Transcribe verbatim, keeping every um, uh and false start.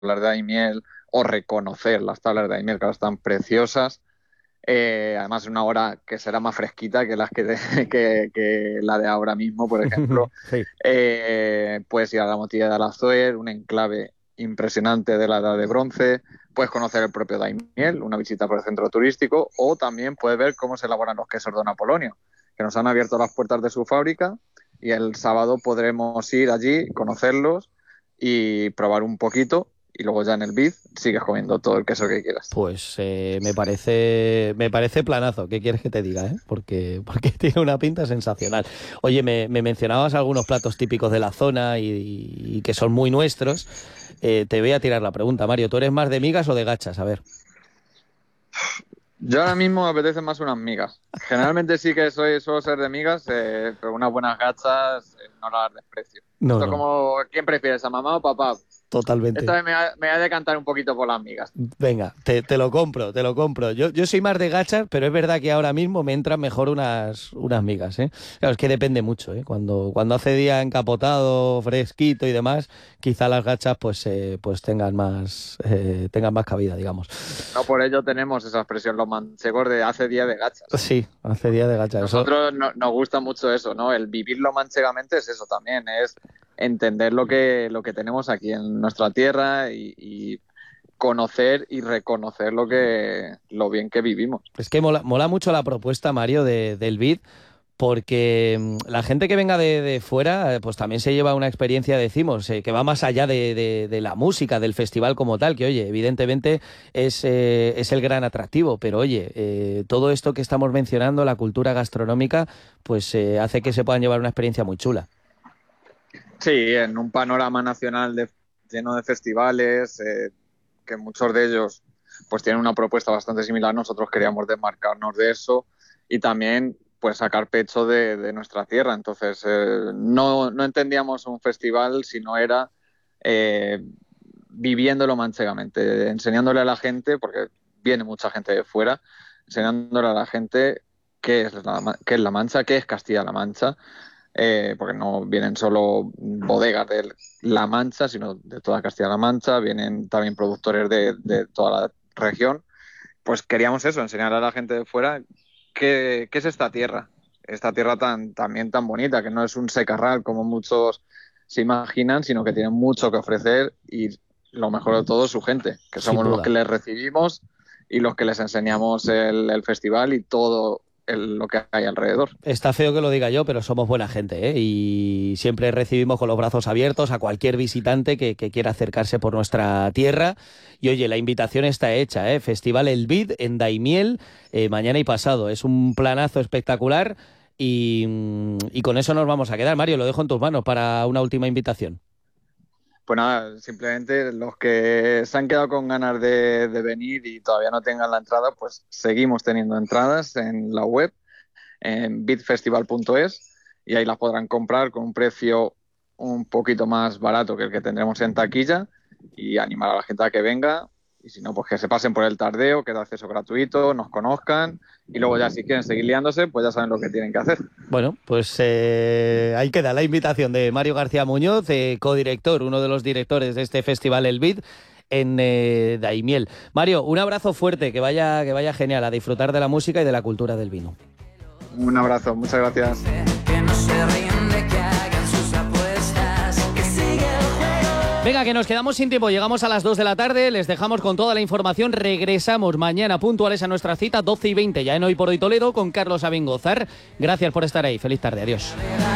de Daimiel o reconocer las tablas de Daimiel, que ahora están preciosas. Eh, además, una hora que será más fresquita que, las que, de, que, que la de ahora mismo, por ejemplo. Sí. Eh, puedes ir a la Motilla de Alazoer, un enclave impresionante de la Edad de Bronce. Puedes conocer el propio Daimiel, una visita por el centro turístico, o también puedes ver cómo se elaboran los quesos Don Apolonio, que nos han abierto las puertas de su fábrica, y el sábado podremos ir allí, conocerlos y probar un poquito, y luego ya en el B I D sigues comiendo todo el queso que quieras. Pues eh, me parece me parece planazo. ¿Qué quieres que te diga, eh? Porque, porque tiene una pinta sensacional. Oye, me, me mencionabas algunos platos típicos de la zona y, y que son muy nuestros. Eh, te voy a tirar la pregunta, Mario. ¿Tú eres más de migas o de gachas? A ver. Yo ahora mismo me apetece más unas migas. Generalmente sí que soy, suelo ser de migas, eh, pero unas buenas gachas eh, no las desprecio. No, Esto es no, como, ¿quién prefieres, a mamá o papá? Esta totalmente. vez me voy a, me voy a decantar un poquito por las migas. Venga, te, te lo compro, te lo compro. Yo, yo soy más de gachas, pero es verdad que ahora mismo me entran mejor unas, unas migas, ¿eh? Claro, es que depende mucho, ¿eh? Cuando, cuando hace día encapotado, fresquito y demás, quizá las gachas pues, eh, pues tengan más, eh, tengan más cabida, digamos. No por ello tenemos esa expresión, los manchegos de hace día de gachas. Sí, hace día de gachas. Eso, Nosotros no, nos gusta mucho eso, ¿no? El vivirlo manchegamente es eso también, es entender lo que, lo que tenemos aquí en nuestra tierra y, y conocer y reconocer lo que lo bien que vivimos. es que mola, mola mucho la propuesta, Mario, de, del B I D. Porque mm, la gente que venga de, de fuera, eh, pues también se lleva una experiencia, decimos, eh, que va más allá de, de- de la música, del festival como tal, que oye, evidentemente es, eh, es el gran atractivo, pero oye, eh, todo esto que estamos mencionando, la cultura gastronómica, pues eh, hace que se puedan llevar una experiencia muy chula. Sí, en un panorama nacional de- lleno de festivales, eh, que muchos de ellos pues tienen una propuesta bastante similar, nosotros queríamos desmarcarnos de eso y también pues sacar pecho de, de nuestra tierra. Entonces, eh, no, no entendíamos un festival si no era eh, viviéndolo manchegamente, enseñándole a la gente, porque viene mucha gente de fuera, enseñándole a la gente qué es la, qué es la Mancha, qué es Castilla-La Mancha, eh, porque no vienen solo bodegas de La Mancha, sino de toda Castilla-La Mancha, vienen también productores de, de toda la región. Pues queríamos eso, enseñar a la gente de fuera qué, qué es esta tierra, esta tierra tan, también tan bonita, que no es un secarral como muchos se imaginan, sino que tiene mucho que ofrecer y lo mejor de todo, su gente, que Sin somos los que duda. les recibimos y los que les enseñamos el, el festival y todo el- lo que hay alrededor. Está feo que lo diga yo, pero somos buena gente, ¿eh? Y siempre recibimos con los brazos abiertos a cualquier visitante que, que quiera acercarse por nuestra tierra. Y oye, la invitación está hecha, ¿eh? Festival El B I D en Daimiel, eh, mañana y pasado. Es un planazo espectacular y, mm, y con eso nos vamos a quedar. Mario, lo dejo en tus manos para una última invitación. Pues nada, simplemente los que se han quedado con ganas de, de venir y todavía no tengan la entrada, pues seguimos teniendo entradas en la web, en bitfestival punto es, y ahí las podrán comprar con un precio un poquito más barato que el que tendremos en taquilla y animar a la gente a que venga. Y si no, pues que se pasen por el Tardeo, que da acceso gratuito, nos conozcan y luego ya si quieren seguir liándose, pues ya saben lo que tienen que hacer. Bueno, pues eh, ahí queda la invitación de Mario García Muñoz, eh, codirector, uno de los directores de este festival El B I D en eh, Daimiel. Mario, un abrazo fuerte, que vaya, que vaya genial a disfrutar de la música y de la cultura del vino. Un abrazo, muchas gracias. Que no se rinde, que hagan sus apuestas, que siga el juego. Venga, que nos quedamos sin tiempo, llegamos a las dos de la tarde, les dejamos con toda la información, regresamos mañana puntuales a nuestra cita, doce y veinte, ya en Hoy por Hoy Toledo, con Carlos Abingozar. Gracias por estar ahí, feliz tarde, adiós.